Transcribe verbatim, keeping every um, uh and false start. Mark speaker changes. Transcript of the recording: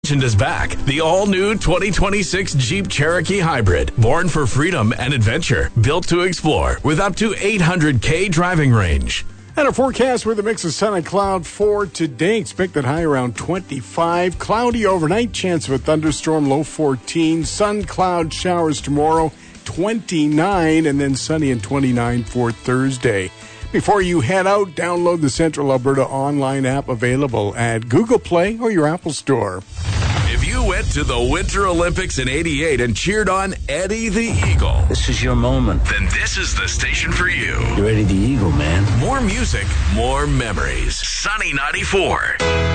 Speaker 1: Legend is back. The all-new twenty twenty-six Jeep Cherokee Hybrid. Born for freedom and adventure. Built to explore with up to eight hundred K driving range.
Speaker 2: And a forecast with a mix of sun and cloud for today. Expected high around twenty-five. Cloudy overnight. Chance of a thunderstorm. Low fourteen. Sun, cloud, showers tomorrow. twenty-nine. And then sunny and twenty-nine for Thursday. Before you head out, download the Central Alberta online app available at Google Play or your Apple Store.
Speaker 1: If you went to the Winter Olympics in eighty-eight and cheered on Eddie the Eagle,
Speaker 3: this is your moment.
Speaker 1: Then this is the station for you.
Speaker 3: You're Eddie the Eagle, man.
Speaker 1: More music, more memories. Sunny ninety-four.